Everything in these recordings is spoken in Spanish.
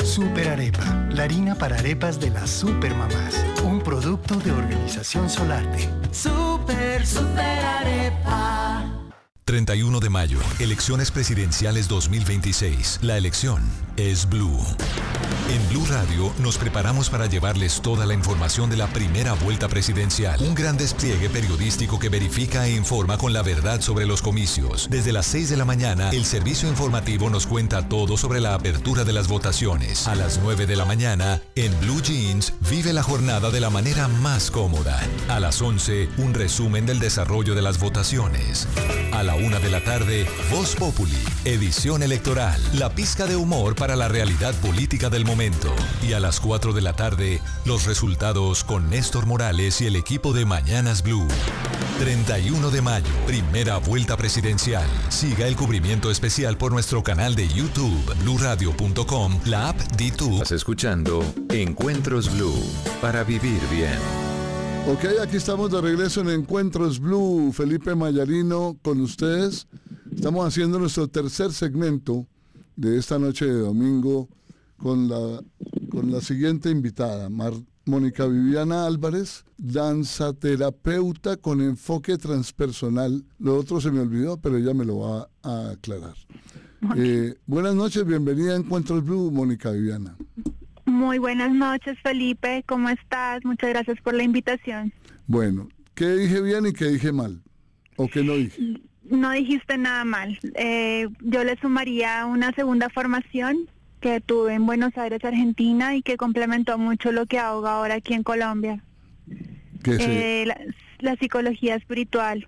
Super Arepa, la harina para arepas de las supermamás. Un producto de Organización Solarte. Super Arepa. 31 de mayo, elecciones presidenciales 2026. La elección es Blue. En Blue Radio nos preparamos para llevarles toda la información de la primera vuelta presidencial. Un gran despliegue periodístico que verifica e informa con la verdad sobre los comicios. Desde las 6 de la mañana, el servicio informativo nos cuenta todo sobre la apertura de las votaciones. A las 9 de la mañana, en Blue Jeans, vive la jornada de la manera más cómoda. A las 11, un resumen del desarrollo de las votaciones. A la 1 de la tarde, Voz Populi, edición electoral, la pizca de humor para la realidad política del momento. Y a las 4 de la tarde, los resultados con Néstor Morales y el equipo de Mañanas Blue. 31 de mayo, primera vuelta presidencial. Siga el cubrimiento especial por nuestro canal de YouTube, bluradio.com, la app DTube. Estás escuchando Encuentros Blue, para vivir bien. Ok, aquí estamos de regreso en Encuentros Blue. Felipe Mayarino con ustedes. Estamos haciendo nuestro tercer segmento de esta noche de domingo con la siguiente invitada, Mónica Viviana Álvarez, danzaterapeuta con enfoque transpersonal. Lo otro se me olvidó, pero ella me lo va a aclarar. Okay. Buenas noches, bienvenida a Encuentros Blue, Mónica Viviana. Muy buenas noches, Felipe, ¿cómo estás? Muchas gracias por la invitación. Bueno, ¿qué dije bien y qué dije mal? ¿O qué no dije? No dijiste nada mal. Yo le sumaría una segunda formación que tuve en Buenos Aires, Argentina, y que complementó mucho lo que hago ahora aquí en Colombia. ¿Qué es? La psicología espiritual,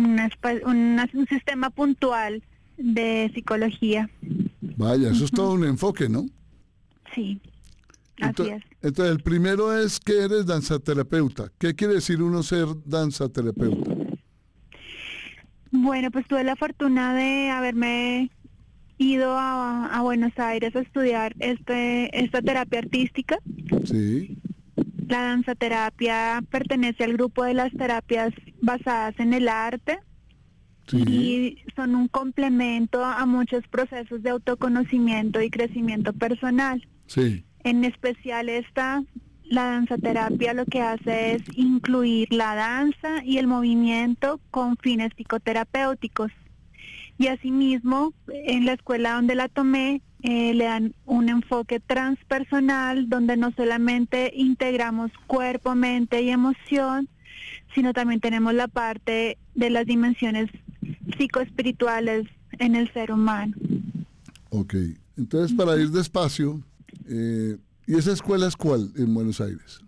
un sistema puntual de psicología. Vaya, eso es todo un enfoque, ¿no? Sí. Así es. Entonces, el primero es que eres danzaterapeuta. ¿Qué quiere decir uno ser danzaterapeuta? Bueno, pues tuve la fortuna de haberme ido a Buenos Aires a estudiar esta terapia artística. Sí. La danzaterapia pertenece al grupo de las terapias basadas en el arte. Sí. Y son un complemento a muchos procesos de autoconocimiento y crecimiento personal. Sí. En especial la danzaterapia lo que hace es incluir la danza y el movimiento con fines psicoterapéuticos. Y asimismo, en la escuela donde la tomé, le dan un enfoque transpersonal donde no solamente integramos cuerpo, mente y emoción, sino también tenemos la parte de las dimensiones psicoespirituales en el ser humano. Ok, entonces para ir despacio, ¿y esa escuela es cuál en Buenos Aires?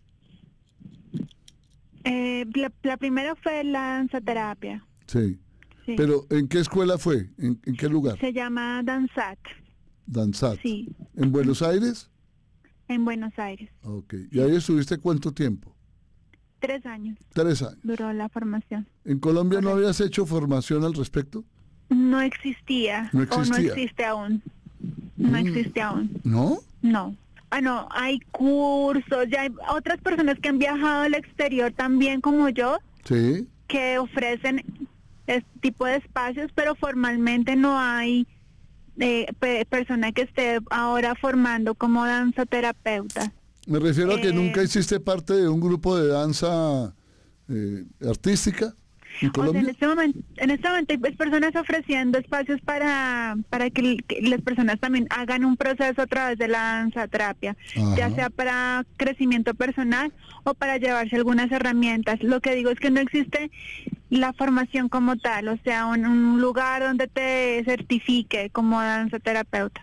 La primera fue la danzaterapia. Sí. Sí. Pero ¿en qué escuela fue? ¿En qué lugar? Se llama Danzat. Danzat. Sí. ¿En Buenos Aires? En Buenos Aires. Ok. ¿Y ahí estuviste cuánto tiempo? 3 años. 3 años. Duró la formación. ¿En Colombia no habías hecho formación al respecto? No existía. No existía. O no existe aún. No existe aún. ¿No? No. No, hay cursos, ya hay otras personas que han viajado al exterior también como yo. Sí. Que ofrecen este tipo de espacios, pero formalmente no hay persona que esté ahora formando como danzaterapeuta. Me refiero a que nunca hiciste parte de un grupo de danza artística en Colombia. O sea, en este momento hay personas ofreciendo espacios para que las personas también hagan un proceso a través de la danzaterapia, ya sea para crecimiento personal o para llevarse algunas herramientas. Lo que digo es que no existe la formación como tal, o sea, un lugar donde te certifique como danzaterapeuta.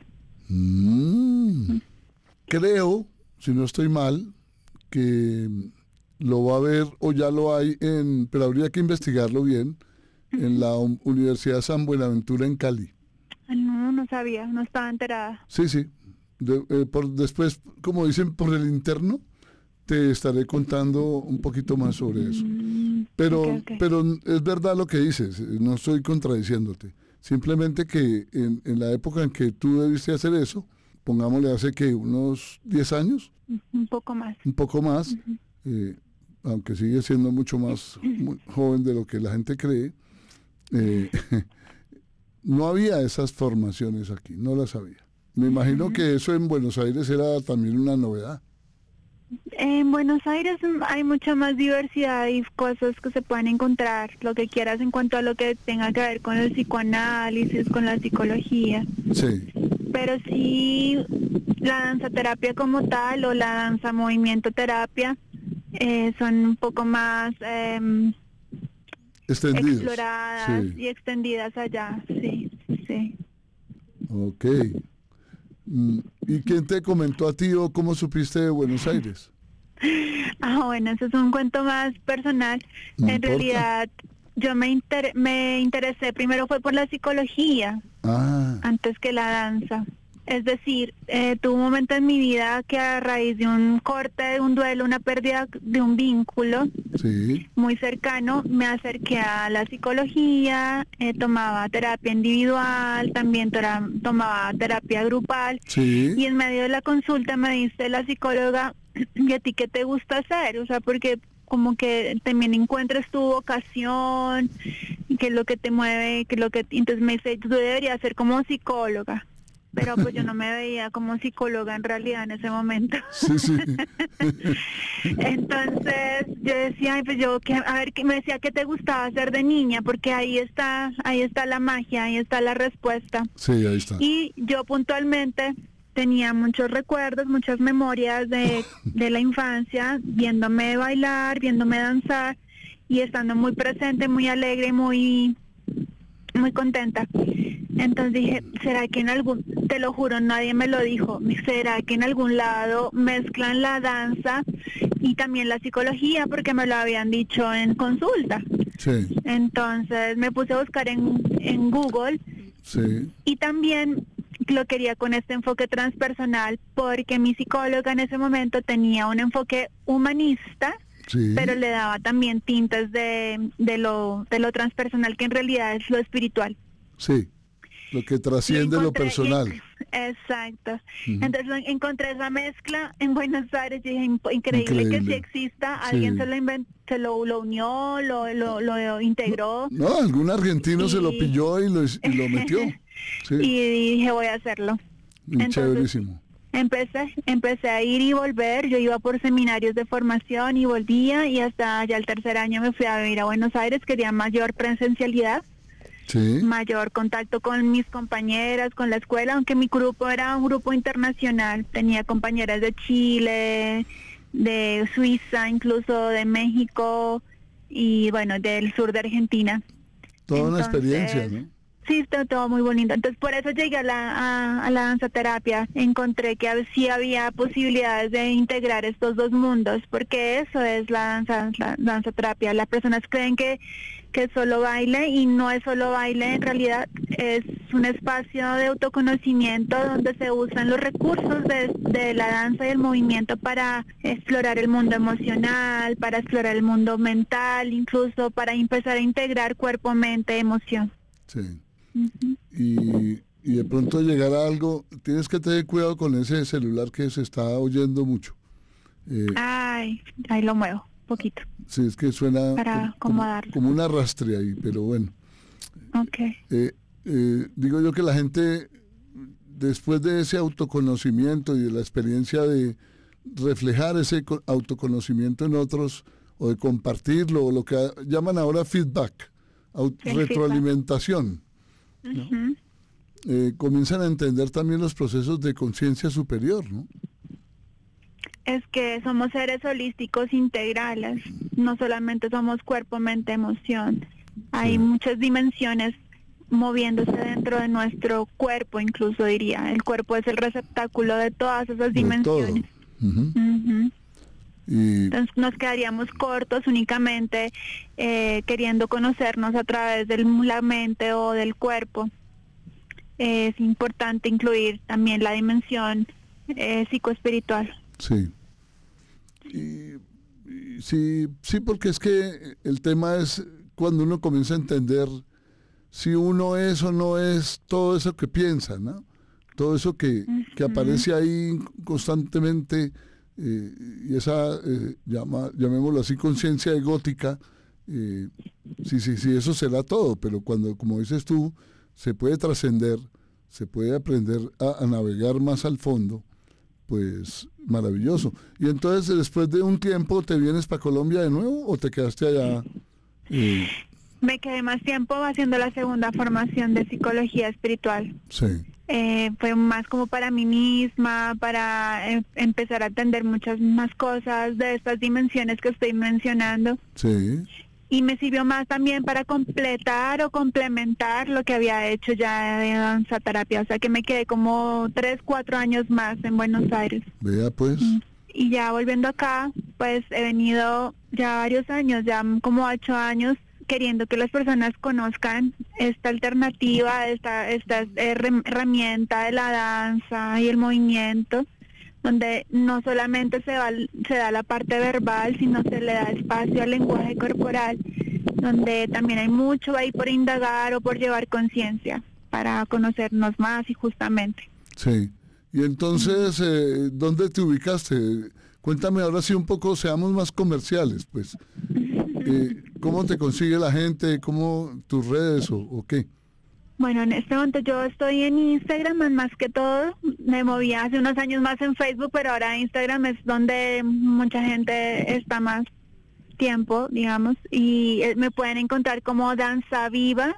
Creo, si no estoy mal, que lo va a haber o ya lo hay pero habría que investigarlo bien, en la Universidad San Buenaventura en Cali. No sabía, no estaba enterada. Sí. Después, como dicen, por el interno, te estaré contando un poquito más sobre eso. Pero es verdad lo que dices, no estoy contradiciéndote. Simplemente que en la época en que tú debiste hacer eso, pongámosle hace que unos 10 años. Un poco más. Un poco más, aunque sigue siendo mucho más joven de lo que la gente cree. No había esas formaciones aquí, no las había. Me imagino que eso en Buenos Aires era también una novedad. En Buenos Aires hay mucha más diversidad y cosas que se pueden encontrar, lo que quieras en cuanto a lo que tenga que ver con el psicoanálisis, con la psicología. Sí. Pero sí, la danzaterapia como tal o la danza movimiento terapia son un poco más Extendidos. exploradas Sí. y extendidas allá, sí, sí. Ok. ¿Y quién te comentó a ti o cómo supiste de Buenos Aires? Bueno, eso es un cuento más personal. No En importa. realidad, yo me interesé, primero fue por la psicología, Ah, antes que la danza. Es decir, tuve un momento en mi vida que a raíz de un corte, de un duelo, una pérdida de un vínculo sí, muy cercano, me acerqué a la psicología, tomaba terapia individual, también tomaba terapia grupal, sí. y en medio de la consulta me dice la psicóloga, ¿y a ti qué te gusta hacer? O sea, porque como que también encuentres tu vocación, que es lo que te mueve, que es lo que... Entonces me dice, tú deberías ser como psicóloga. Pero pues yo no me veía como psicóloga en realidad en ese momento. Sí, sí. Entonces yo decía, ay, pues yo, a ver, que me decía que te gustaba hacer de niña, porque ahí está la magia, ahí está la respuesta. Sí, ahí está. Y yo puntualmente tenía muchos recuerdos, muchas memorias de la infancia, viéndome bailar, viéndome danzar y estando muy presente, muy alegre, muy contenta. Entonces dije, ¿será que te lo juro, nadie me lo dijo, será que en algún lado mezclan la danza y también la psicología? Porque me lo habían dicho en consulta. Sí, Entonces me puse a buscar en Google sí, y también lo quería con este enfoque transpersonal, porque mi psicóloga en ese momento tenía un enfoque humanista, sí. pero le daba también tintes de lo transpersonal, que en realidad es lo espiritual. Sí, lo que trasciende lo personal. Exacto. Ujú. Entonces encontré esa mezcla en Buenos Aires y dije, increíble que sí exista, Sí. alguien se lo inventó, lo unió, lo integró. No, algún argentino se lo Y- pilló y lo metió. Sí, Y dije, voy a hacerlo. y entonces, chéverísimo. Empecé a ir y volver. Yo iba por seminarios de formación y volvía, y hasta ya el tercer año me fui a vivir a Buenos Aires. Quería mayor presencialidad, Sí, mayor contacto con mis compañeras, con la escuela, aunque mi grupo era un grupo internacional. Tenía compañeras de Chile, de Suiza, incluso de México y bueno, del sur de Argentina. toda una Entonces, experiencia, ¿no? Sí, todo muy bonito. Entonces, por eso llegué a la danzaterapia. Encontré que sí había posibilidades de integrar estos dos mundos, porque eso es la danzaterapia. Las personas creen que es solo baile, y no es solo baile. En realidad es un espacio de autoconocimiento donde se usan los recursos de la danza y el movimiento para explorar el mundo emocional, para explorar el mundo mental, incluso para empezar a integrar cuerpo, mente, emoción. Sí. Y de pronto llegar a algo, tienes que tener cuidado con ese celular que se está oyendo mucho. Ahí lo muevo, poquito. Sí, es que suena Para acomodarlo. como una rastre ahí, pero bueno. Ok. Digo yo que la gente, después de ese autoconocimiento y de la experiencia de reflejar ese autoconocimiento en otros, o de compartirlo, o lo que llaman ahora feedback, retroalimentación, ¿no? Comienzan a entender también los procesos de conciencia superior, ¿no? Es que somos seres holísticos integrales, no solamente somos cuerpo, mente, emoción. Hay muchas dimensiones moviéndose dentro de nuestro cuerpo, incluso diría. El cuerpo es el receptáculo de todas esas dimensiones. Ujú. Y Entonces nos quedaríamos cortos únicamente queriendo conocernos a través de la mente o del cuerpo. Es importante incluir también la dimensión psicoespiritual. sí. Y sí, porque es que el tema es cuando uno comienza a entender si uno es o no es todo eso que piensa, ¿no? Todo eso que aparece ahí constantemente, y esa, llamémoslo así, conciencia egótica, sí, eso será todo, pero cuando, como dices tú, se puede trascender, se puede aprender a navegar más al fondo, pues maravilloso. Y entonces después de un tiempo, ¿te vienes para Colombia de nuevo o te quedaste allá? Me quedé más tiempo haciendo la segunda formación de psicología espiritual. Sí. Fue más como para mí misma, para empezar a entender muchas más cosas de estas dimensiones que estoy mencionando. Sí. Y me sirvió más también para completar o complementar lo que había hecho ya de danza terapia. O sea que me quedé como 3, 4 años más en Buenos Aires. Vea pues. Y ya volviendo acá, pues he venido ya varios años, ya como 8 años, queriendo que las personas conozcan esta alternativa, esta herramienta de la danza y el movimiento, donde no solamente se da la parte verbal, sino se le da espacio al lenguaje corporal, donde también hay mucho ahí por indagar o por llevar conciencia para conocernos más y justamente. Sí. Y entonces, ¿dónde te ubicaste? Cuéntame ahora sí un poco, seamos más comerciales, pues. ¿Cómo te consigue la gente? ¿Cómo tus redes o qué? Bueno, en este momento yo estoy en Instagram más que todo. Me moví hace unos años más en Facebook, pero ahora Instagram es donde mucha gente está más tiempo, digamos. Y me pueden encontrar como Danza Viva,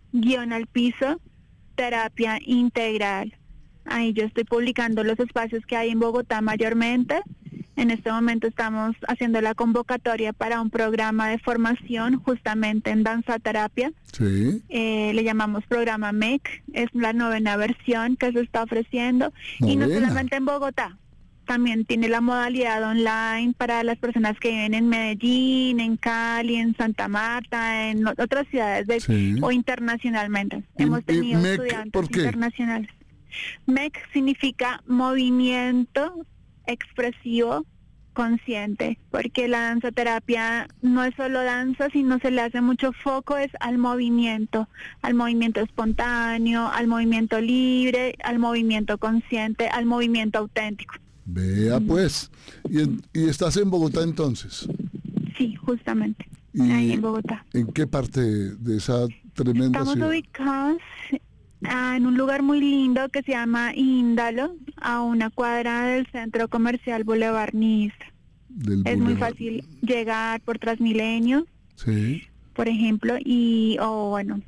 _ terapia integral. Ahí yo estoy publicando los espacios que hay en Bogotá mayormente. En este momento estamos haciendo la convocatoria para un programa de formación justamente en danza terapia. Sí. Le llamamos programa MEC, es la 9ª versión que se está ofreciendo. Novena. Y no solamente en Bogotá, también tiene la modalidad online para las personas que viven en Medellín, en Cali, en Santa Marta, en otras ciudades Sí. o internacionalmente. Hemos tenido MEC, estudiantes ¿por qué? internacionales. MEC significa movimiento expresivo consciente, porque la danza terapia no es solo danza, sino se le hace mucho foco es al movimiento espontáneo, al movimiento libre, al movimiento consciente, al movimiento auténtico. Vea pues. ¿Y estás en Bogotá entonces? Sí, justamente, ¿Y ahí en Bogotá. en qué parte de esa tremenda Estamos ciudad? ubicados en un lugar muy lindo que se llama Índalo, a una cuadra del centro comercial Boulevard Niza. Es muy Boulevard. fácil llegar por Transmilenio, Sí. por ejemplo, bueno,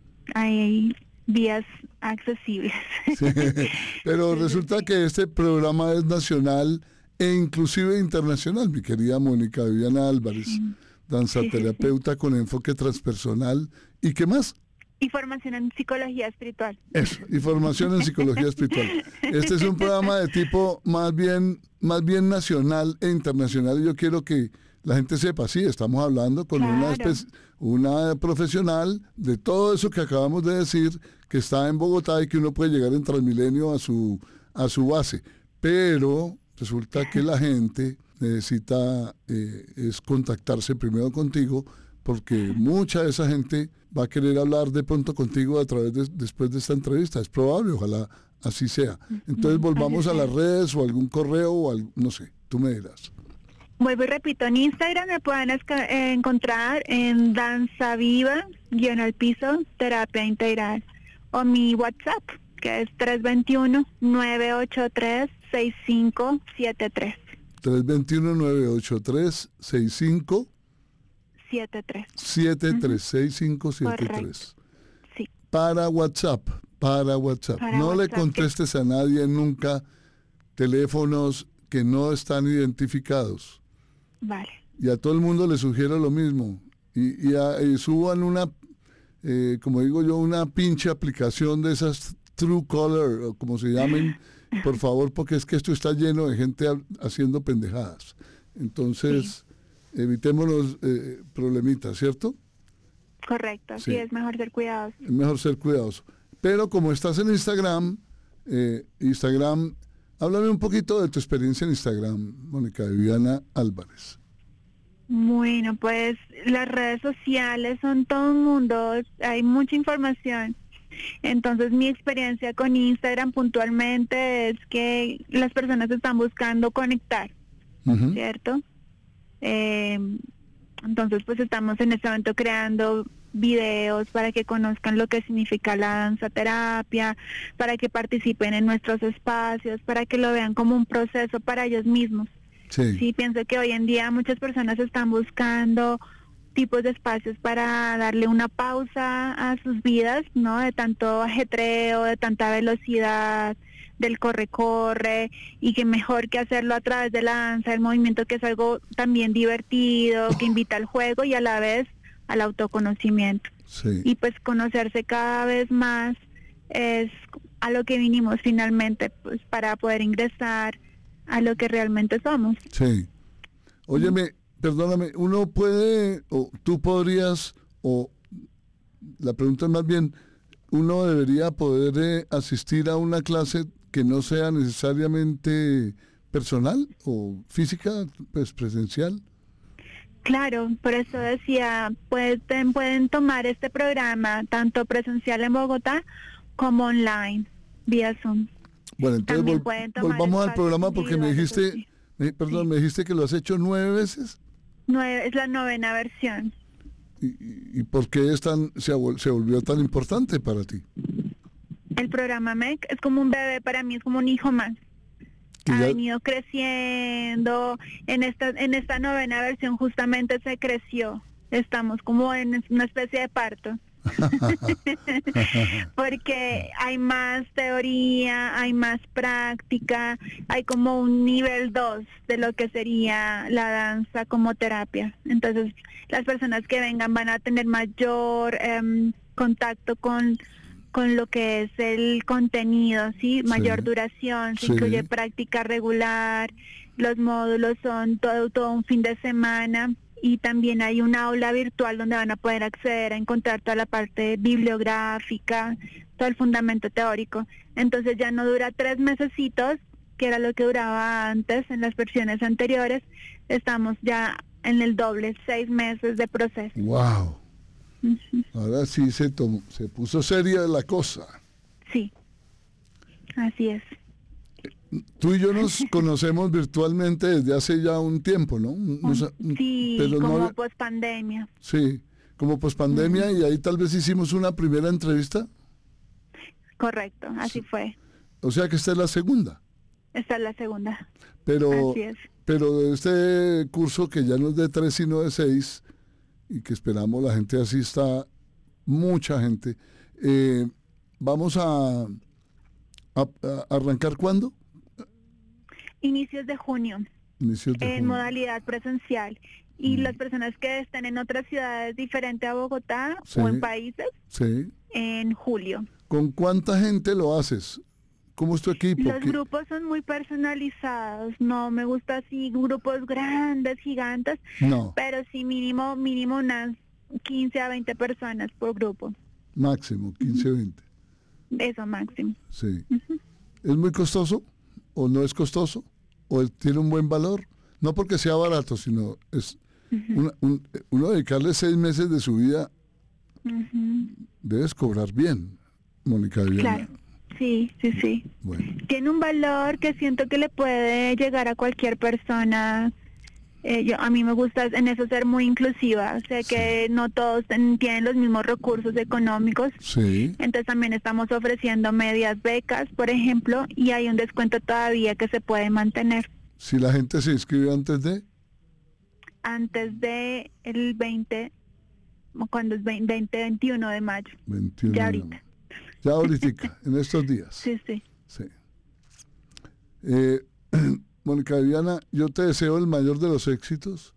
hay vías accesibles. Sí. Pero resulta que este programa es nacional e inclusive internacional, mi querida Mónica Viviana Álvarez, danzaterapeuta con enfoque transpersonal. ¿Y qué más? Y formación en psicología espiritual. Eso, y formación en psicología espiritual. Este es un programa de tipo más bien nacional e internacional, y yo quiero que la gente sepa, sí, estamos hablando con una profesional de todo eso que acabamos de decir, que está en Bogotá y que uno puede llegar en Transmilenio a su base, pero resulta que la gente necesita es contactarse primero contigo, porque mucha de esa gente va a querer hablar de pronto contigo después de esta entrevista. Es probable, ojalá así sea. Entonces volvamos a las redes o algún correo o no sé, tú me dirás. Vuelvo y repito, en Instagram me pueden encontrar en Danza Viva, _ terapia integral, o mi WhatsApp, que es 321-983-6573. 321-983-6573. 6573. Correcto. Sí. Para WhatsApp. No le contestes a nadie nunca teléfonos que no están identificados. Vale. Y a todo el mundo le sugiero lo mismo. Y suban una, como digo yo, una pinche aplicación de esas Truecaller, o como se llamen, por favor, porque es que esto está lleno de gente haciendo pendejadas. Entonces, evitémonos problemitas, ¿cierto? Correcto, sí, es mejor ser cuidadoso. Es mejor ser cuidadoso. Pero como estás en Instagram, háblame un poquito de tu experiencia en Instagram, Mónica Viviana Álvarez. Bueno, pues las redes sociales son todo un mundo, hay mucha información. Entonces mi experiencia con Instagram puntualmente es que las personas están buscando conectar, ¿cierto? Entonces pues estamos en este momento creando videos para que conozcan lo que significa la danza terapia, para que participen en nuestros espacios, para que lo vean como un proceso para ellos mismos. Sí, pienso que hoy en día muchas personas están buscando tipos de espacios para darle una pausa a sus vidas, ¿no? De tanto ajetreo, de tanta velocidad, del corre-corre, y que mejor que hacerlo a través de la danza, el movimiento, que es algo también divertido, que invita al juego y a la vez al autoconocimiento. Sí. Y pues conocerse cada vez más es a lo que vinimos finalmente, pues para poder ingresar a lo que realmente somos. Sí. Óyeme, perdóname, uno puede, o tú podrías, o la pregunta es más bien, uno debería poder asistir a una clase que no sea necesariamente personal o física, pues presencial. Claro, por eso decía, pueden tomar este programa tanto presencial en Bogotá como online, vía Zoom. Bueno, entonces volvamos al programa, porque me dijiste, me dijiste que lo has hecho 9 veces. 9, es la 9ª versión. ¿Y por qué se volvió tan importante para ti? El programa MEC es como un bebé para mí, es como un hijo más. Ha venido creciendo. En esta 9ª versión justamente se creció. Estamos como en una especie de parto. Porque hay más teoría, hay más práctica, hay como un nivel 2 de lo que sería la danza como terapia. Entonces las personas que vengan van a tener mayor contacto con lo que es el contenido, ¿sí? Mayor duración, se incluye práctica regular, los módulos son todo un fin de semana. Y también hay un aula virtual donde van a poder acceder a encontrar toda la parte bibliográfica, todo el fundamento teórico. Entonces ya no dura 3 mesecitos, que era lo que duraba antes en las versiones anteriores. Estamos ya en el doble, 6 meses de proceso. ¡Wow! Ahora sí se puso seria la cosa. Sí, así es. Tú y yo nos conocemos virtualmente desde hace ya un tiempo, ¿no? Sí, pero como pospandemia. Sí, como pospandemia, y ahí tal vez hicimos una primera entrevista. Correcto, así fue. O sea que esta es la segunda. Esta es la segunda. Pero, así es. Pero de este curso, que ya no es de 3 sino de 6, y que esperamos la gente asista, mucha gente, vamos a arrancar ¿cuándo? Inicios de junio, en modalidad presencial. Y las personas que estén en otras ciudades diferentes a Bogotá o en países, en julio. ¿Con cuánta gente lo haces? ¿Cómo es tu equipo? Los grupos son muy personalizados. No me gusta así grupos grandes, gigantes, pero sí mínimo unas 15 a 20 personas por grupo. Máximo, 15 a 20. Eso, máximo. Sí. ¿Es muy costoso o no es costoso? ¿O tiene un buen valor? No porque sea barato, sino es uno dedicarle 6 meses de su vida, debes cobrar bien, Mónica Viviana. Claro, sí. Bueno. Tiene un valor que siento que le puede llegar a cualquier persona. A mí me gusta en eso ser muy inclusiva. Sé que no todos tienen los mismos recursos económicos. Sí. Entonces también estamos ofreciendo medias becas, por ejemplo, y hay un descuento todavía que se puede mantener. Si la gente se inscribe antes de el 20, cuando es 21 de mayo. 21 ya ahorita. Ya ahorita, en estos días. Sí. Mónica Viviana, yo te deseo el mayor de los éxitos.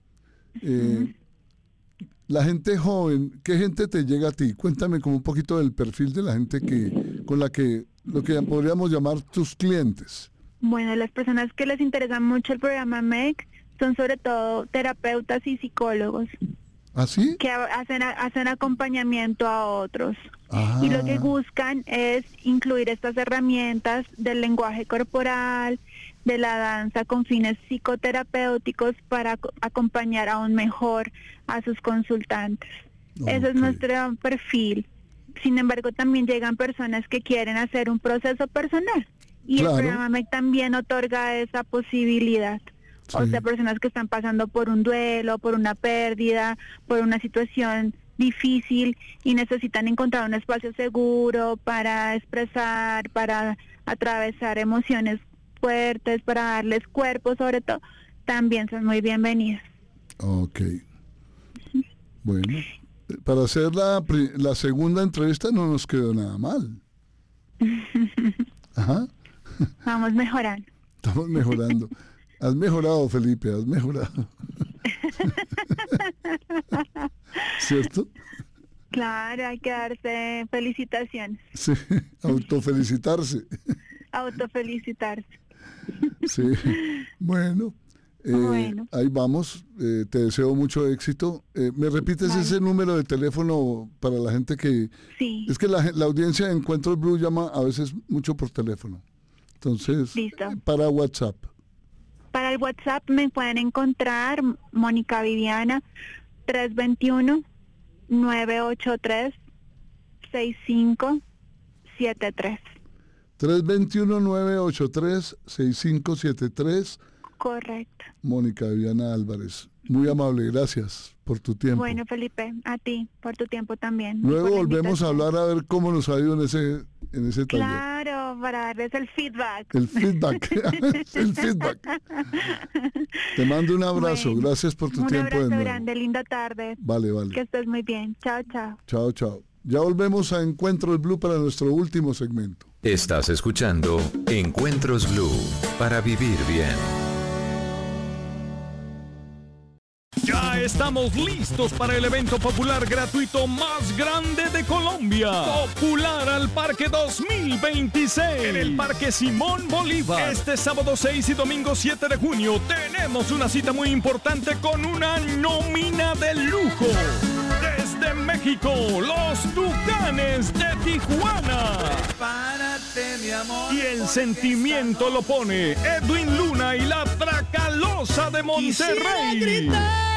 La gente joven, ¿qué gente te llega a ti? Cuéntame como un poquito del perfil de la gente con la que lo que podríamos llamar tus clientes. Bueno, las personas que les interesa mucho el programa MEC son sobre todo terapeutas y psicólogos. ¿Ah, sí? Que hacen acompañamiento a otros. Ah. Y lo que buscan es incluir estas herramientas del lenguaje corporal, de la danza con fines psicoterapéuticos para acompañar aún mejor a sus consultantes. Ese es nuestro perfil. Sin embargo, también llegan personas que quieren hacer un proceso personal. Y el programa MEC también otorga esa posibilidad. O sea, personas que están pasando por un duelo, por una pérdida, por una situación difícil y necesitan encontrar un espacio seguro para expresar, para atravesar emociones fuertes, para darles cuerpo sobre todo, también son muy bienvenidos. Ok. Bueno, para hacer la segunda entrevista no nos quedó nada mal. Ajá. Vamos mejorando. Estamos mejorando. Has mejorado, Felipe, has mejorado. ¿Cierto? Claro, hay que darse felicitaciones. Sí, autofelicitarse. Autofelicitarse. Sí, bueno, ahí vamos. Te deseo mucho éxito. ¿Me repites ese número de teléfono para la gente que... Sí. Es que la audiencia de Encuentros Blue llama a veces mucho por teléfono. Entonces, listo. Para WhatsApp. Para el WhatsApp me pueden encontrar Mónica Viviana 321-983-6573. 321-983-6573. Correcto. Mónica Viviana Álvarez. Muy amable, gracias por tu tiempo. Bueno, Felipe, a ti, por tu tiempo también. Luego volvemos a hablar a ver cómo nos ha ido en ese taller. Claro, para darles el feedback. El feedback. El feedback. Te mando un abrazo, bueno, gracias por tu tiempo. Un abrazo grande, linda tarde. Vale. Que estés muy bien. Chao. Chao. Ya volvemos a Encuentros Blue para nuestro último segmento. Estás escuchando Encuentros Blue, para vivir bien. Ya estamos listos para el evento popular gratuito más grande de Colombia. Popular al Parque 2026. En el Parque Simón Bolívar. Este sábado 6 y domingo 7 de junio tenemos una cita muy importante con una nómina de lujo. Desde México, los Tucanes de Tijuana. Prepárate, mi amor. Y el sentimiento lo pone Edwin Luna y la Tracalosa de Monterrey.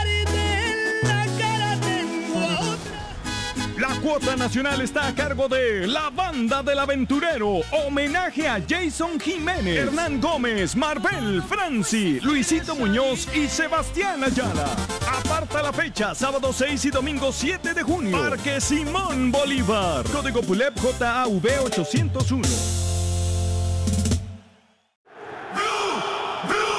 La cuota nacional está a cargo de La Banda del Aventurero, homenaje a Jason Jiménez, Hernán Gómez, Marvel, Franci, Luisito Muñoz y Sebastián Ayala. Aparta la fecha, sábado 6 y domingo 7 de junio. Parque Simón Bolívar. Código PULEP JAV 801.